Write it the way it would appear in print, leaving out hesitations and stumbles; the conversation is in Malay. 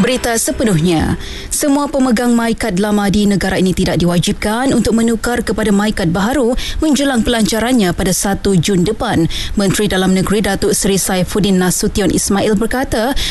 Berita sepenuhnya. Semua pemegang MyKad lama di negara ini tidak diwajibkan untuk menukar kepada MyKad baharu menjelang pelancarannya pada 1 Jun depan. Menteri Dalam Negeri Datuk Seri Saifuddin Nasution Ismail berkata,